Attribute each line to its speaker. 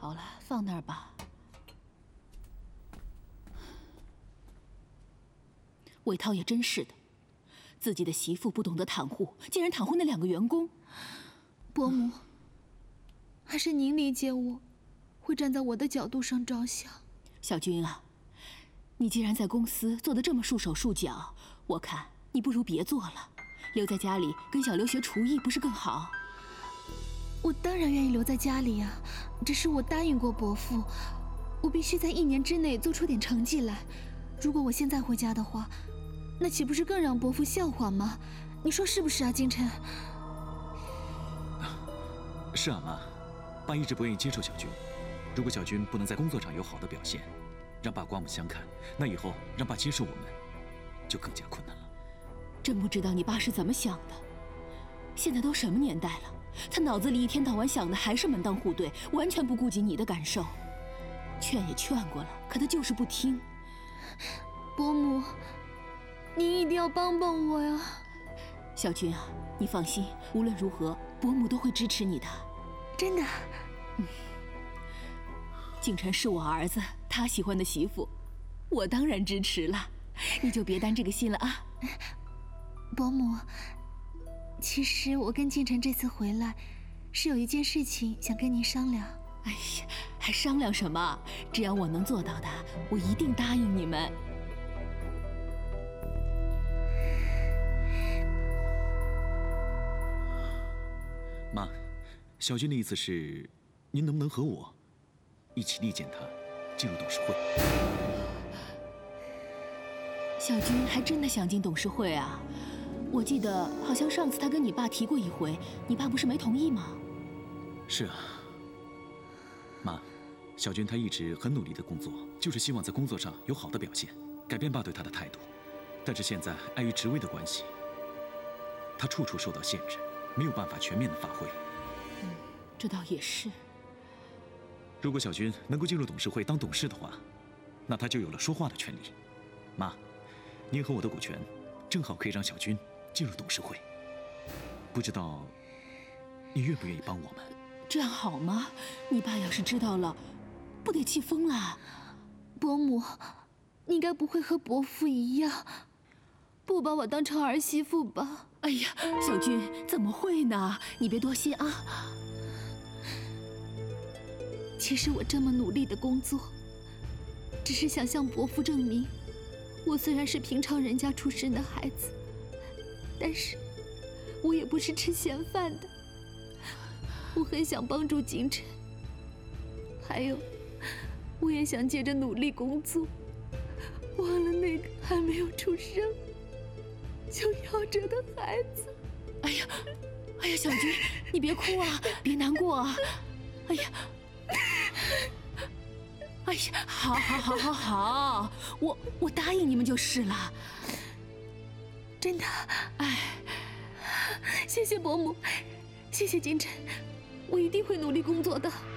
Speaker 1: 好了，放那儿吧。韦涛也真是的，自己的媳妇不懂得袒护，竟然袒护那2个员工。
Speaker 2: 伯母，还是您理解我，会站在我的角度上着想。
Speaker 1: 小军啊，你既然在公司做得这么束手束脚，我看你不如别做了，留在家里跟小刘学厨艺不是更好？
Speaker 2: 我当然愿意留在家里呀，只是我答应过伯父，我必须在1年之内做出点成绩来。如果我现在回家的话，那岂不是更让伯父笑话吗？你说是不是啊，京晨？
Speaker 3: 是啊，妈，爸一直不愿意接受小军。如果小军不能在工作上有好的表现，让爸刮目相看，那以后让爸接受我们，就更加困难了。
Speaker 1: 真不知道你爸是怎么想的。现在都什么年代了，他脑子里一天到晚想的还是门当户对，完全不顾及你的感受。劝也劝过了，可他就是不听。
Speaker 2: 伯母，您一定要帮帮我呀！
Speaker 1: 小军啊，你放心，无论如何，伯母都会支持你的。
Speaker 2: 真的？
Speaker 1: 景晨是我儿子，他喜欢的媳妇，我当然支持了。你就别担这个心了啊。
Speaker 2: 伯母，其实我跟敬晨这次回来，是有一件事情想跟您商量。
Speaker 1: 哎呀，还商量什么？只要我能做到的，我一定答应你们。
Speaker 3: 妈，小军的意思是，您能不能和我一起力荐他进入董事会？
Speaker 1: 小军还真的想进董事会啊？我记得好像上次他跟你爸提过一回，你爸不是没同意吗？
Speaker 3: 是啊，妈，小军他一直很努力的工作，就是希望在工作上有好的表现，改变爸对他的态度。但是现在碍于职位的关系，他处处受到限制，没有办法全面的发挥。
Speaker 1: 这倒也是。
Speaker 3: 如果小军能够进入董事会当董事的话，那他就有了说话的权利。妈，您和我的股权正好可以让小军进入董事会，不知道你愿不愿意帮我们？
Speaker 1: 这样好吗？你爸要是知道了，不得气疯了。
Speaker 2: 伯母，你应该不会和伯父一样，不把我当成儿媳妇吧？
Speaker 1: 哎呀，小军怎么会呢？你别多心啊。
Speaker 2: 其实我这么努力的工作，只是想向伯父证明，我虽然是平常人家出身的孩子，但是我也不是吃闲饭的。我很想帮助景晨，还有，我也想借着努力工作，忘了那个还没有出生就夭折的孩子。
Speaker 1: 哎呀，小军，你别哭啊，别难过啊。哎呀，好，我答应你们就是了。
Speaker 2: 真的？
Speaker 1: 哎，
Speaker 2: 谢谢伯母，谢谢景晨，我一定会努力工作的。